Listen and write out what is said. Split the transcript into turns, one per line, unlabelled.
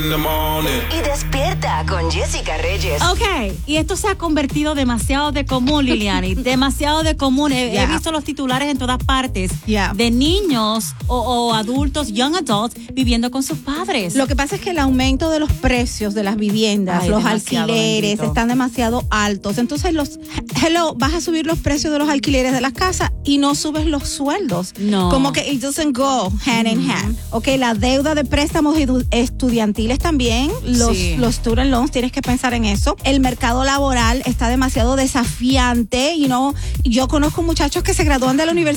Y despierta con Jessica Reyes.
Ok, y esto se ha convertido demasiado de común, Liliani, demasiado de común. He visto los titulares en todas partes de niños o adultos, young adults, viviendo con sus padres.
Lo que pasa es que el aumento de los precios de las viviendas, los alquileres, están demasiado altos. Entonces, vas a subir los precios de los alquileres de las casas y no subes los sueldos.
No.
Como que it doesn't go hand in hand. Ok, la deuda de préstamos estudiantiles también, los student loans, tienes que pensar en eso. El mercado laboral está demasiado desafiante, yo conozco muchachos que se gradúan de la universidad